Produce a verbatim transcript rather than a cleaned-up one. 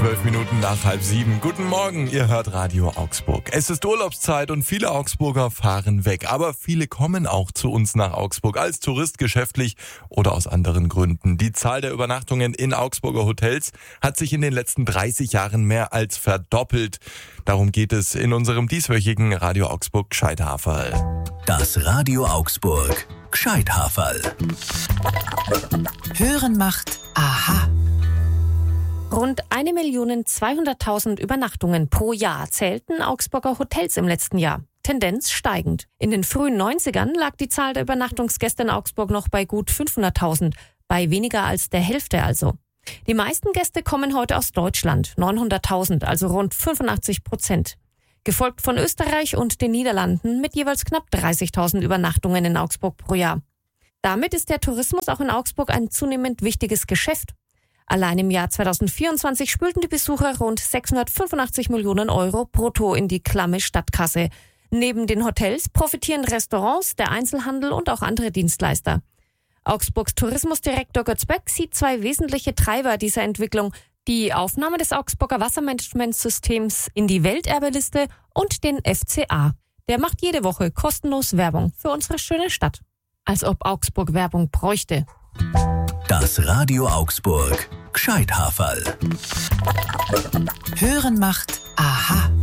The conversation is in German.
Zwölf Minuten nach halb sieben. Guten Morgen, ihr hört Radio Augsburg. Es ist Urlaubszeit und viele Augsburger fahren weg. Aber viele kommen auch zu uns nach Augsburg als Tourist, geschäftlich oder aus anderen Gründen. Die Zahl der Übernachtungen in Augsburger Hotels hat sich in den letzten dreißig Jahren mehr als verdoppelt. Darum geht es in unserem dieswöchigen Radio Augsburg Gscheithaferl. Das Radio Augsburg Gscheithaferl. Hören macht Aha. Rund eine Million zweihunderttausend Übernachtungen pro Jahr zählten Augsburger Hotels im letzten Jahr. Tendenz steigend. In den frühen neunzigern lag die Zahl der Übernachtungsgäste in Augsburg noch bei gut fünfhunderttausend, bei weniger als der Hälfte also. Die meisten Gäste kommen heute aus Deutschland, neunhunderttausend, also rund fünfundachtzig Prozent. Gefolgt von Österreich und den Niederlanden mit jeweils knapp dreißigtausend Übernachtungen in Augsburg pro Jahr. Damit ist der Tourismus auch in Augsburg ein zunehmend wichtiges Geschäft. Allein im Jahr zweitausendvierundzwanzig spülten die Besucher rund sechshundertfünfundachtzig Millionen Euro brutto in die klamme Stadtkasse. Neben den Hotels profitieren Restaurants, der Einzelhandel und auch andere Dienstleister. Augsburgs Tourismusdirektor Götz Böck sieht zwei wesentliche Treiber dieser Entwicklung: die Aufnahme des Augsburger Wassermanagementsystems in die Welterbeliste und den F C A. Der macht jede Woche kostenlos Werbung für unsere schöne Stadt. Als ob Augsburg Werbung bräuchte. Das Radio Augsburg Gscheithaferl. Hören macht Aha.